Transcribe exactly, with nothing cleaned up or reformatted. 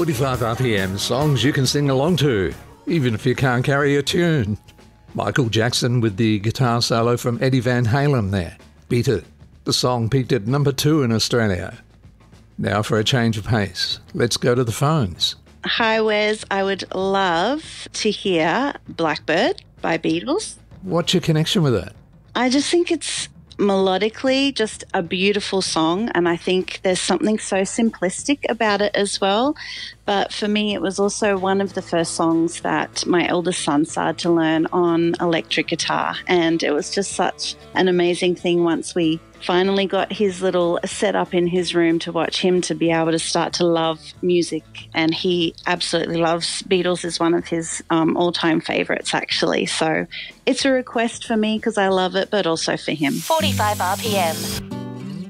forty-five R P M, songs you can sing along to, even if you can't carry a tune. Michael Jackson with the guitar solo from Eddie Van Halen there. Beat It. The song peaked at number two in Australia. Now for a change of pace, let's go to the phones. Hi, Wes. I would love to hear Blackbird by Beatles. What's your connection with it? I just think it's melodically just a beautiful song, and I think there's something so simplistic about it as well. But for me, it was also one of the first songs that my eldest son started to learn on electric guitar, and it was just such an amazing thing once we finally got his little setup in his room to watch him to be able to start to love music. And he absolutely loves Beatles, is one of his um, all-time favourites, actually. So it's a request for me because I love it, but also for him. forty-five R P M.